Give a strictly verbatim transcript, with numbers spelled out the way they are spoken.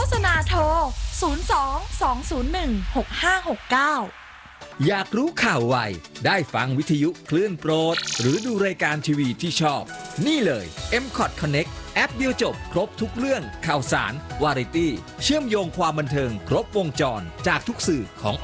ษณาโทร ศูนย์ สอง สอง ศูนย์ หนึ่ง หก ห้า หก เก้าอยากรู้ข่าวไวได้ฟังวิทยุคลื่นโปรดหรือดูรายการทีวีที่ชอบนี่เลย เอ็ม คอท Connect แอปเดียวจบครบทุกเรื่องข่าวสารวาไรตี้เชื่อมโยงความบันเทิงครบวงจรจากทุกสื่อของ